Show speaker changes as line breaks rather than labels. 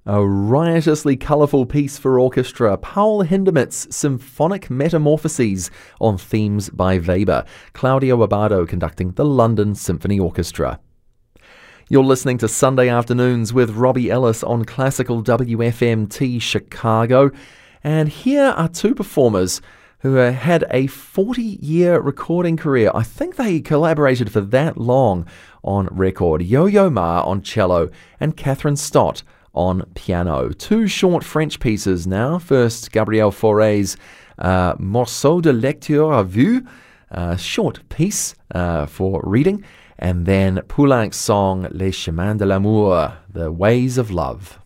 A riotously colourful piece for orchestra, Paul Hindemith's Symphonic Metamorphoses on themes by Weber. Claudio Abbado conducting the London Symphony Orchestra. You're listening to Sunday Afternoons with Robbie Ellis on Classical WFMT Chicago. And here are two performers who had a 40-year recording career. I think they collaborated for that long on record. Yo-Yo Ma on cello and Catherine Stott on piano. Two short French pieces now. First, Gabriel Fauré's Morceau de lecture à vue, a short piece for reading, and then Poulenc's song Les Chemins de l'amour, The Ways of Love.